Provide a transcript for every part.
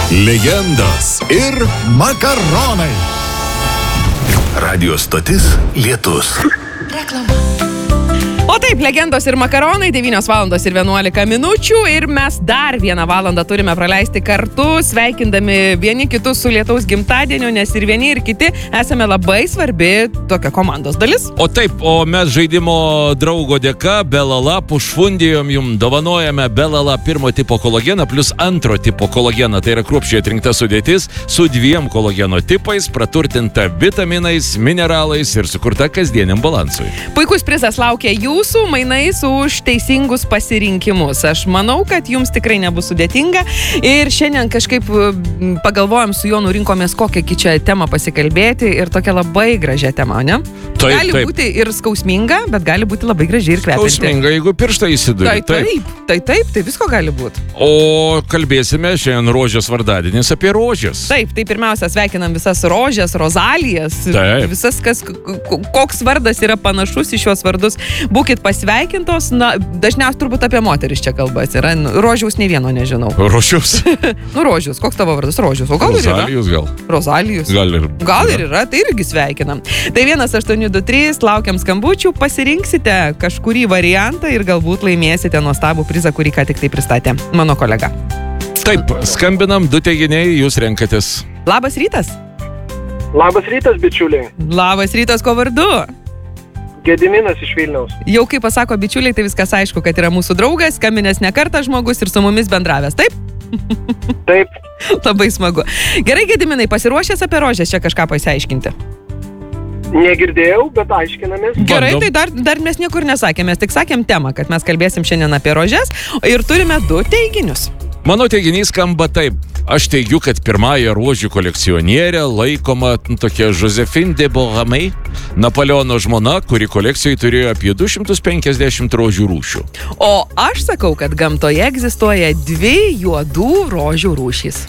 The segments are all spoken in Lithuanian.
Legendos ir makaronai. Radio stotis Lietus. Reklama. O taip, legendos ir makaronai, 9 valandos ir 11 minučių ir mes dar 1 valandą turime praleisti kartu, sveikindami vieni kitus su Lietaus gimtadieniu, nes ir vieni ir kiti esame labai svarbi tokia komandos dalis. O taip, o mes žaidimo draugo dėka Belalap užfundijom jums, dovanojame Belalap 1 tipo kolageną plus 2 tipo kolageną, tai yra kruopščiai atrinkta sudėtis su 2 kolageno tipais, praturtinta vitaminais, mineralais ir sukurta kasdieniam balansui. Puikus prizas laukia jūsų mainais už teisingus pasirinkimus. Aš manau, kad jums tikrai nebus sudėtinga ir šiandien kažkaip pagalvojom su Jonu, rinkomės kokią čia temą pasikalbėti ir tokia labai gražia tema, ne? Taip, gali būti ir skausminga, bet gali būti labai graži ir kvepianti. Skausminga, jeigu pirštą įsiduri. Tai visko gali būti. O kalbėsime šiandien rožės vardadienis apie rožės. Taip, tai pirmiausia sveikinam visas rožės, rozalijas, visas, koks vardas yra panašus į šios vardus. Būkit pasveikintos, dažniausiai turbūt apie moteris čia kalbas yra. Rožiaus nei vieno nežinau. Rožiaus? Rožius, koks tavo vardas? Rožius. O gal Rozalijus ir yra? Rozalijus. Gal ir yra, tai irgi sveikinam. Tai 1823, laukiam skambučių, pasirinksite kažkurį variantą ir galbūt laimėsite nuostabų prizą, kurį ką tik tai pristatė mano kolega. Taip, skambinam, 2 teiginiai, jūs renkatės. Labas rytas. Labas rytas, bičiuliai. Labas rytas, ko vardu? Gediminas iš Vilniaus. Jau kaip pasako bičiuliai, tai viskas aišku, kad yra mūsų draugas, skambinęs ne kartą žmogus ir su mumis bendravęs, taip? Taip. Labai smagu. Gerai, Gediminai, pasiruošęs apie rožės čia kažką pasiaiškinti? Negirdėjau, bet aiškinamės. Gerai, tai dar mes niekur nesakėm, mes tik sakėm temą, kad mes kalbėsim šiandien apie rožės ir turime 2 teiginius. Mano teiginys skamba taip. Aš teigiu, kad pirmąją rožių kolekcionierę laikoma tokia Josephine de Beauharnais, Napoleono žmona, kuri kolekcijoje turėjo apie 250 rožių rūšių. O aš sakau, kad gamtoje egzistuoja 2 juodų rožių rūšys.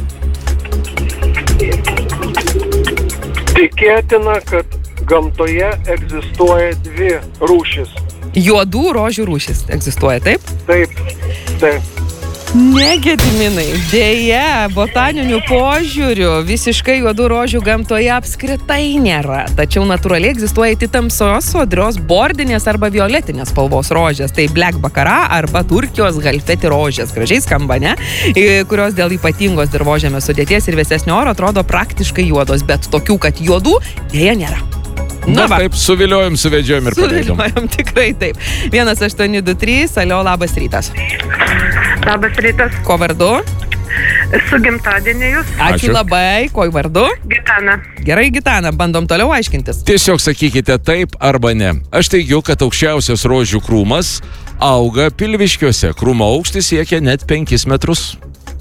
Tikėtina, kad gamtoje egzistuoja 2 rūšys. Juodų rožių rūšys egzistuoja, taip? Taip. Ne, Gediminai, dėja, botaniniu požiūriu visiškai juodų rožių gamtoje apskritai nėra. Tačiau natūraliai egzistuoja tamsios, sodrios, bordinės arba violetinės spalvos rožės. Tai Black Baccarat arba Turkijos Galfeti rožės. Gražiai skamba, ne? Kurios dėl ypatingos dirvožemės sudėties ir vėsesnio oro atrodo praktiškai juodos, bet tokių, kad juodų, dėja nėra. Taip, suviliojom, suvedžiojom ir paleidom. Suviliojom, tikrai taip. 1823, alio, labas rytas. Labas rytas. Ko vardu? Su gimtadieniu jūs. Ačiū labai. Ko vardu? Gitana. Gerai, Gitana, bandom toliau aiškintis. Tiesiog sakykite taip arba ne. Aš teigiu, kad aukščiausias rožių krūmas auga Pilviškiuose. Krūmo aukštis siekia net 5 metrus.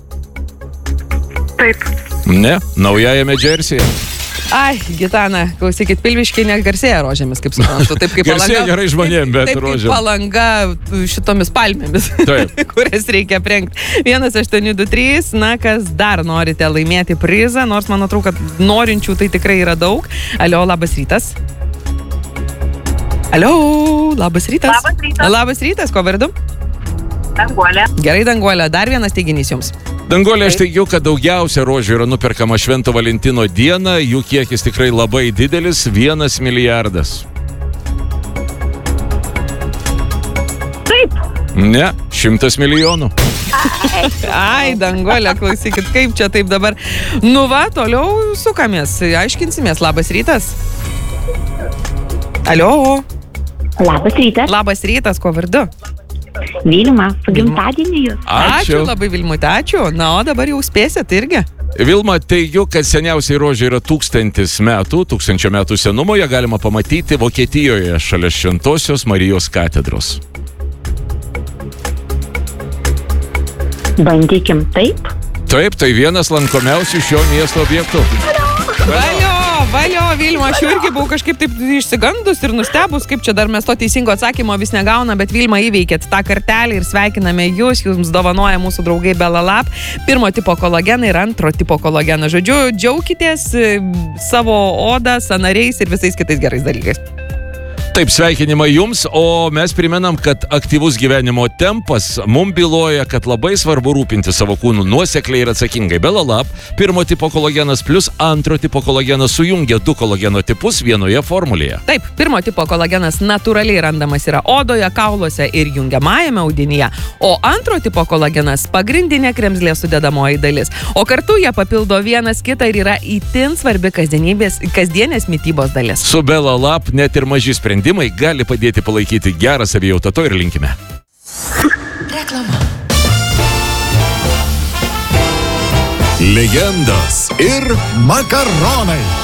Taip. Ne, naujajame Džersyje. Ai, Gitana, klausykit, Pilviškiai negarsėja rožėmis, kaip suprantu. Taip kaip garsėja gerai žmonėm, bet taip, rožėm. Taip kaip Palanga šitomis palmėmis, kurias reikia aprengti. 1823, kas dar norite laimėti prizą, nors man atrodo, kad norinčių tai tikrai yra daug. Alio, labas rytas. Alio, labas rytas. Labas rytas. Labas rytas, ko vardu? Danguolė. Gerai, Danguolė, dar vienas teiginys jums. Danguolė, aš teigiu, kad daugiausia rožių yra nuperkama Švento Valentino dieną, jų kiekis tikrai labai didelis, 1 milijardas. Taip. Ne, 100 milijonų. Ai, Danguolė, klausykit, kaip čia taip dabar. Nu va, toliau sukamės, aiškinsimės. Labas rytas. Alio. Labas rytas. Labas rytas, ko vardu? Vilma, su gimtadieniu jūs. Ačiū labai, Vilmute, ačiū. Na, o dabar jau spėsit irgi. Vilma, teigiu, kad seniausiai rožė yra 1000 metų, 1000 metų senumo, ją galima pamatyti Vokietijoje šalia Šventosios Marijos katedros. Bandykim taip. Taip, tai vienas lankomiausių šio miesto objektų. Valio, Vilma, aš jau irgi buvau kažkaip taip išsigandus ir nustebus, kaip čia dar mes to teisingo atsakymo vis negauna, bet Vilma įveikėt tą kartelį ir sveikiname jūs, jums dovanoja mūsų draugai Belalap, 1 tipo kolageną ir 2 tipo kolageną. Žodžiu, džiaukitės savo odą, sąnariais ir visais kitais gerais dalykais. Taip, sveikinimai jums, o mes primenam, kad aktyvus gyvenimo tempas mums byloja, kad labai svarbu rūpinti savo kūnų nuosekliai ir atsakingai. Belalab, pirmo tipo kolagenas plus antro tipo kolagenas sujungia 2 kolageno tipus vienoje formulėje. Taip, pirmo tipo kolagenas natūraliai randamas yra odoje, kauluose ir jungiamajame audinyje, o antro tipo kolagenas pagrindinė kremzlės sudedamoji dalis. O kartu jie papildo vienas kitą ir yra itin svarbi kasdienės mitybos dalis. Su Belalab net ir maži sprendimai gali padėti palaikyti gerą savijautą, to ir linkime. Reklama. Legendos ir makaronai.